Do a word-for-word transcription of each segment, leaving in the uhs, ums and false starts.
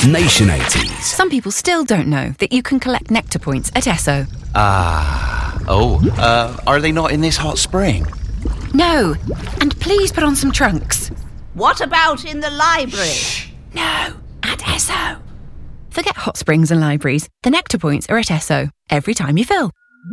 Nation eighties. Some people still don't know that you can collect Nectar points at Esso. Ah. Oh, uh, are they not in this hot spring? No. And please put on some trunks. What about in the library? Shh. No, at Esso. Forget hot springs and libraries. The Nectar points are at Esso every time you fill.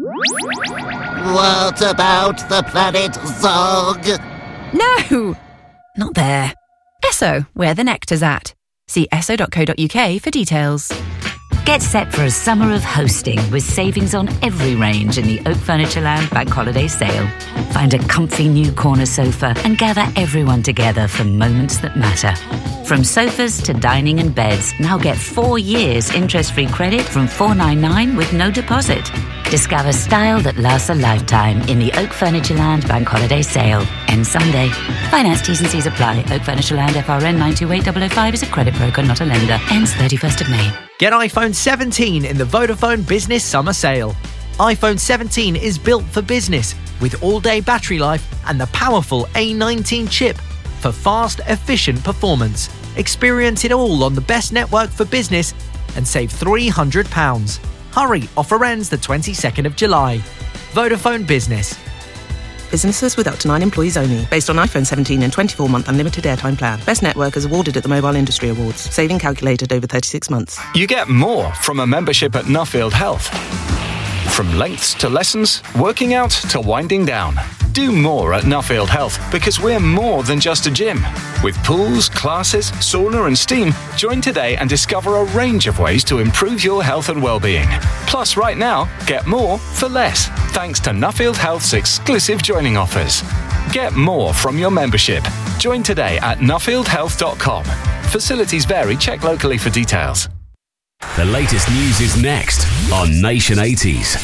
What about the planet Zog? No, not there. Esso, where the nectar's at. See esso dot co dot uk for details. Get set for a summer of hosting with savings on every range in the Oak Furnitureland Bank Holiday Sale. Find a comfy new corner sofa and gather everyone together for moments that matter. From sofas to dining and beds, now get four years interest-free credit from four hundred ninety-nine dollars with no deposit. Discover style that lasts a lifetime in the Oak Furnitureland Bank Holiday Sale. Ends Sunday. Finance T's and C's apply. Oak Furnitureland F R N nine two eight zero zero five is a credit broker, not a lender. Ends thirty-first of May. Get iPhone seventeen in the Vodafone Business Summer Sale. iPhone seventeen is built for business with all-day battery life and the powerful A nineteen chip for fast, efficient performance. Experience it all on the best network for business and save three hundred pounds. Hurry, offer ends the twenty-second of July. Vodafone Business. Businesses with up to nine employees only. Based on iPhone seventeen and twenty-four month unlimited airtime plan. Best network is awarded at the Mobile Industry Awards. Saving calculated over thirty-six months. You get more from a membership at Nuffield Health. From lengths to lessons, working out to winding down. Do more at Nuffield Health because we're more than just a gym. With pools, classes, sauna and steam, join today and discover a range of ways to improve your health and well-being. Plus, right now, get more for less, thanks to Nuffield Health's exclusive joining offers. Get more from your membership. Join today at nuffield health dot com. Facilities vary. Check locally for details. The latest news is next on Nation eighties.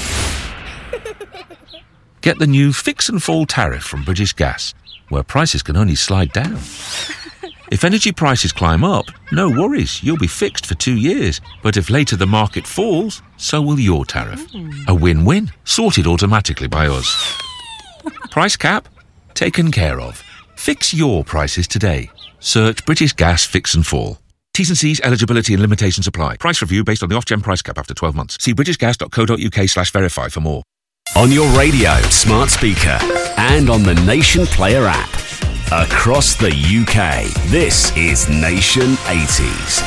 Get the new Fix and Fall tariff from British Gas, where prices can only slide down. If energy prices climb up, no worries, you'll be fixed for two years. But if later the market falls, so will your tariff. A win-win, sorted automatically by us. Price cap? Taken care of. Fix your prices today. Search British Gas Fix and Fall. T's and C's, eligibility and limitations apply. Price review based on the Ofgem price cap after twelve months. See british gas dot co dot uk slash verify for more. On your radio, smart speaker, and on the Nation Player app. Across the U K, this is Nation eighties.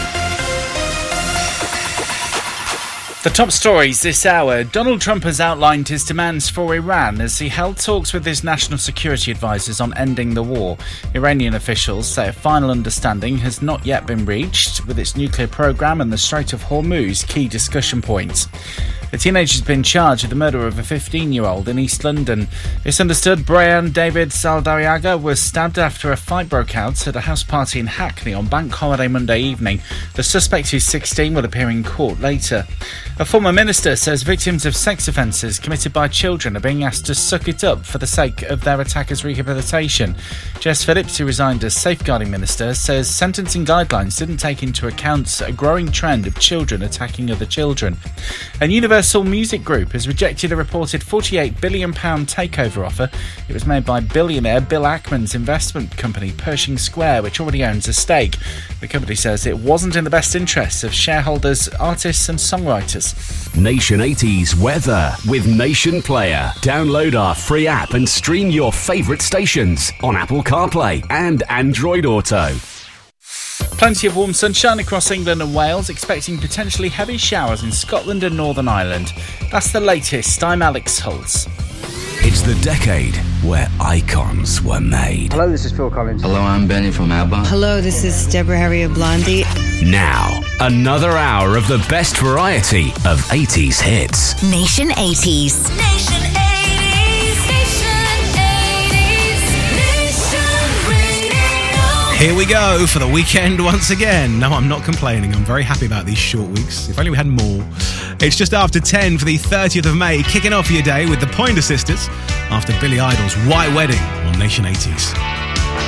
The top stories this hour. Donald Trump has outlined his demands for Iran as he held talks with his national security advisors on ending the war. Iranian officials say a final understanding has not yet been reached, with its nuclear program and the Strait of Hormuz key discussion points. A teenager has been charged with the murder of a fifteen-year-old in East London. It's understood Brian David Saldariaga was stabbed after a fight broke out at a house party in Hackney on Bank Holiday Monday evening. The suspect, who's sixteen, will appear in court later. A former minister says victims of sex offences committed by children are being asked to suck it up for the sake of their attackers' rehabilitation. Jess Phillips, who resigned as safeguarding minister, says sentencing guidelines didn't take into account a growing trend of children attacking other children. And Universal Music Group has rejected a reported forty-eight billion pounds takeover offer. It was made by billionaire Bill Ackman's investment company Pershing Square, which already owns a stake. The company says it wasn't in the best interests of shareholders, artists and songwriters. Nation eighties weather with Nation Player. Download our free app and stream your favourite stations on Apple CarPlay and Android Auto. Plenty of warm sunshine across England and Wales, expecting potentially heavy showers in Scotland and Northern Ireland. That's the latest. I'm Alex Holtz. It's the decade where icons were made. Hello, this is Phil Collins. Hello, I'm Benny from ABBA. Hello, this is Deborah Harry of Blondie. Now, another hour of the best variety of eighties hits. Nation eighties. Nation eighties. Nation eighties. Nation Radio. Here we go for the weekend once again. No, I'm not complaining. I'm very happy about these short weeks. If only we had more. It's just after ten for the thirtieth of May, kicking off your day with the Pointer Sisters after Billy Idol's White Wedding on Nation eighties.